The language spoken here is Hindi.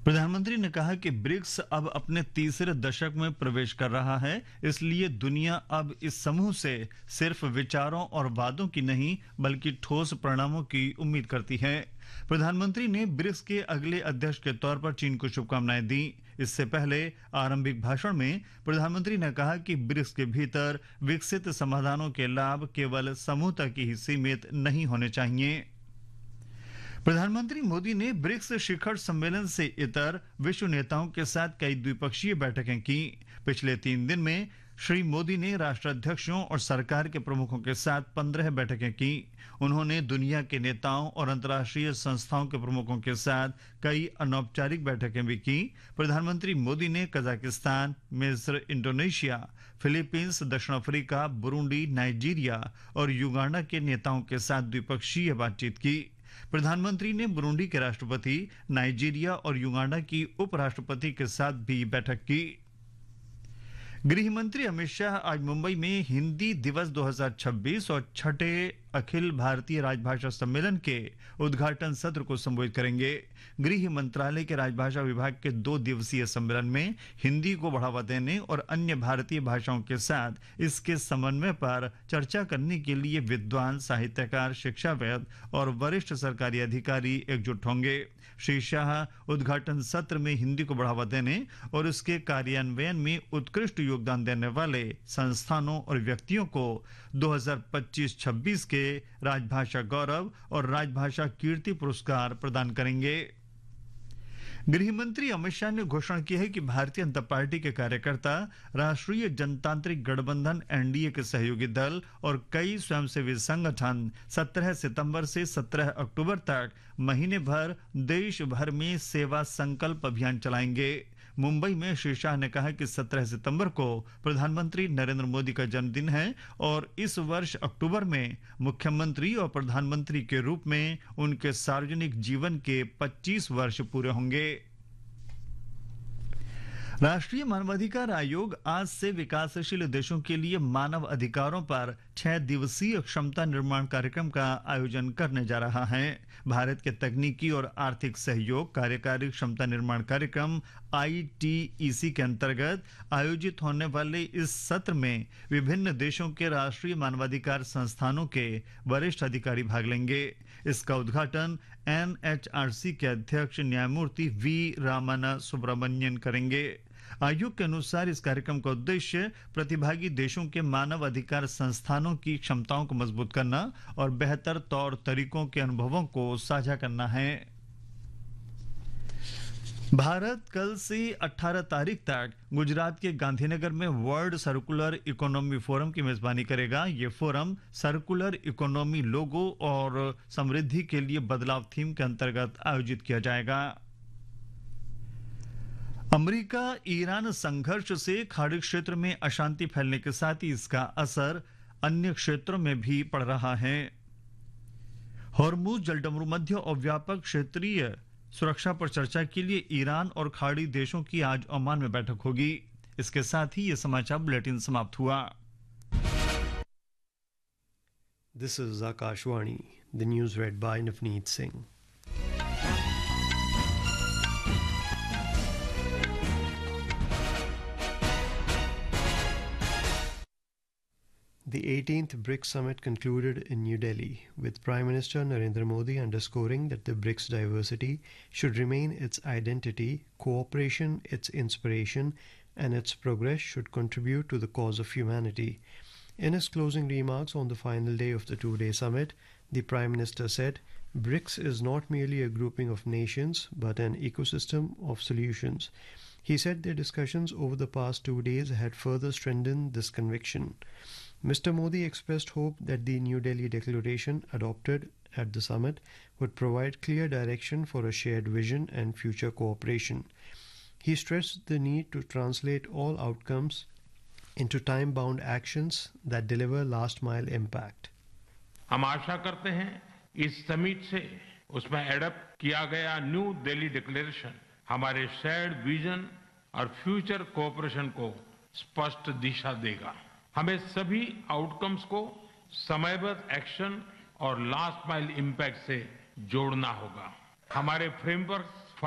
प्रधानमंत्री ने कहा कि ब्रिक्स अब अपने तीसरे दशक में प्रवेश कर रहा है, इसलिए दुनिया अब इस समूह से सिर्फ विचारों और वादों की नहीं बल्कि ठोस परिणामों की उम्मीद करती है। प्रधानमंत्री ने ब्रिक्स के अगले अध्यक्ष के तौर पर चीन को शुभकामनाएं दी। इससे पहले आरंभिक भाषण में प्रधानमंत्री ने कहा कि ब्रिक्स के भीतर विकसित समाधानों के लाभ केवल समूह तक ही सीमित नहीं होने चाहिए। प्रधानमंत्री मोदी ने ब्रिक्स शिखर सम्मेलन से इतर विश्व नेताओं के साथ कई द्विपक्षीय बैठकें की। पिछले 3 दिन में श्री मोदी ने राष्ट्राध्यक्षों और सरकार के प्रमुखों के साथ 15 बैठकें की। उन्होंने दुनिया के नेताओं और अंतर्राष्ट्रीय संस्थाओं के प्रमुखों के साथ कई अनौपचारिक बैठकें भी की। प्रधानमंत्री मोदी ने कजाकिस्तान, मिस्र, इंडोनेशिया, फिलीपींस, दक्षिण अफ्रीका, बुरुंडी, नाइजीरिया और युगांडा के नेताओं के साथ द्विपक्षीय बातचीत की। प्रधानमंत्री ने बुरुंडी के राष्ट्रपति, नाइजीरिया और युगांडा की उपराष्ट्रपति के साथ भी बैठक की। गृह मंत्री अमित शाह आज मुंबई में हिंदी दिवस 2026 और छठे अखिल भारतीय राजभाषा सम्मेलन के उद्घाटन सत्र को संबोधित करेंगे। गृह मंत्रालय के राजभाषा विभाग के 2 दिवसीय सम्मेलन में हिंदी को बढ़ावा देने और अन्य भारतीय भाषाओं के साथ इसके समन्वय पर चर्चा करने के लिए विद्वान, साहित्यकार, शिक्षाविद और वरिष्ठ सरकारी अधिकारी एकजुट होंगे। श्री शाह उद्घाटन सत्र में हिंदी को बढ़ावा देने और उसके कार्यान्वयन में उत्कृष्ट योगदान देने वाले संस्थानों और व्यक्तियों को 2025-26 के राजभाषा गौरव और राजभाषा कीर्ति पुरस्कार प्रदान करेंगे। गृह मंत्री अमित शाह ने घोषणा की है कि भारतीय जनता पार्टी के कार्यकर्ता राष्ट्रीय जनतांत्रिक गठबंधन एनडीए के सहयोगी दल और कई स्वयंसेवी संगठन 17 सितंबर से 17 अक्टूबर तक महीने भर देश भर में सेवा संकल्प अभियान चलाएंगे। मुंबई में श्री शाह ने कहा कि 17 सितंबर को प्रधानमंत्री नरेंद्र मोदी का जन्मदिन है और इस वर्ष अक्टूबर में मुख्यमंत्री और प्रधानमंत्री के रूप में उनके सार्वजनिक जीवन के 25 वर्ष पूरे होंगे। राष्ट्रीय मानवाधिकार आयोग आज से विकासशील देशों के लिए मानव अधिकारों पर 6 दिवसीय क्षमता निर्माण कार्यक्रम का आयोजन करने जा रहा है। भारत के तकनीकी और आर्थिक सहयोग कार्यकारी क्षमता निर्माण कार्यक्रम ITEC के अंतर्गत आयोजित होने वाले इस सत्र में विभिन्न देशों के राष्ट्रीय मानवाधिकार संस्थानों के वरिष्ठ अधिकारी भाग लेंगे। इसका उद्घाटन NHRC के अध्यक्ष न्यायमूर्ति V रामाना सुब्रमण्यन करेंगे। आयोग के अनुसार इस कार्यक्रम का उद्देश्य प्रतिभागी देशों के मानव अधिकार संस्थानों की क्षमताओं को मजबूत करना और बेहतर तौर तरीकों के अनुभवों को साझा करना है। भारत कल से 18 तारीख तक गुजरात के गांधीनगर में वर्ल्ड सर्कुलर इकोनॉमी फोरम की मेजबानी करेगा। ये फोरम सर्कुलर इकोनॉमी लोगो और समृद्धि के लिए बदलाव थीम के अंतर्गत आयोजित किया जाएगा। अमेरिका ईरान संघर्ष से खाड़ी क्षेत्र में अशांति फैलने के साथ ही इसका असर अन्य क्षेत्रों में भी पड़ रहा है। हॉर्मुज जलडमरू मध्य और व्यापक क्षेत्रीय सुरक्षा पर चर्चा के लिए ईरान और खाड़ी देशों की आज ओमान में बैठक होगी। इसके साथ ही यह समाचार बुलेटिन समाप्त हुआ। This is Akashwani, the news read by Navneet Singh. The 18th BRICS summit concluded in New Delhi, with Prime Minister Narendra Modi underscoring that the BRICS diversity should remain its identity, cooperation its inspiration, and its progress should contribute to the cause of humanity. In his closing remarks on the final day of the 2-day summit, the Prime Minister said, BRICS is not merely a grouping of nations, but an ecosystem of solutions. He said their discussions over the past 2 days had further strengthened this conviction. Mr. Modi expressed hope that the New Delhi Declaration adopted at the summit would provide clear direction for a shared vision and future cooperation. He stressed the need to translate all outcomes into time-bound actions that deliver last-mile impact. हम आशा करते हैं इस समिट से उसमें एडप्ट किया गया न्यू दिल्ली डिक्लेरेशन हमारे शेयर्ड विजन और फ्यूचर कोऑपरेशन को स्पष्ट दिशा देगा। हमें सभी आउटकम्स को समयबद्ध एक्शन और लास्ट माइल इम्पैक्ट से जोड़ना होगा। हमारे फ्रेमवर्क